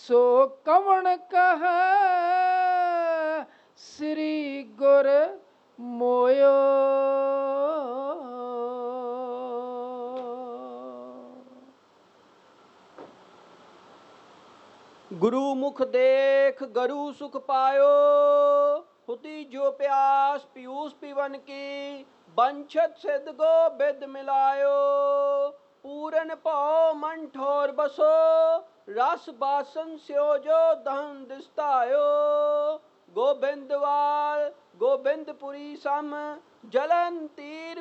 सो कवण कह श्री गुर मोयो। गुरु मुख देख गरु सुख पायो, हुति जो प्यास पीयूष पीवन की, बंछत सिद्ध गोबिंद मिलायो। पूरन पाओ मन ठोर बसो, रस बासन स्यो जो दहन दिस्तायो। गोबिंदवाल गोबिंदपुरी सम, जलन तीर